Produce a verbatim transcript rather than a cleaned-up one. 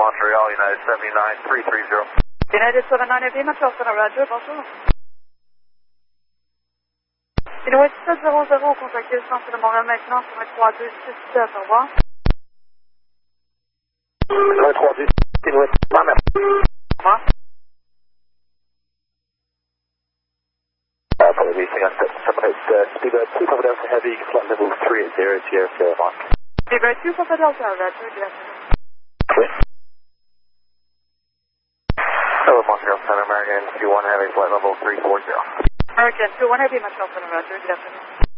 Montreal, United seventy-nine three three zero. United seventy-nine Heavy, Montreal Center, Roger, bonjour. Inuit sept zéro zéro, contactez le centre de Montréal maintenant sur un trois deux six sept, au revoir. un trois deux, Inuit, Mama. Au revoir. Uh, probably leasing us at seven eight, uh, Speedbird two, Papa Delta Heavy, flight level three eight zero, Sierra Sierra Mark. Speedbird two, Papa Delta, Roger, good afternoon. Clear. Hello, Montreal Center, American two one Heavy, flight level three four zero. American two one Heavy, Montreal Center, Roger, good afternoon.